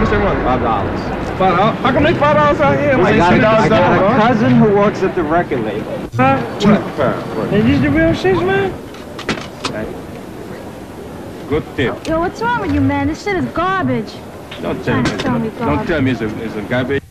much they want? $5. $5. How come they $5 out here? I got a cousin who works at the record label. Huh? What? Is this the real shit, man? Good tip. Yo, what's wrong with you, man? This shit is garbage. Don't tell me. Tell me Don't tell me it's a garbage.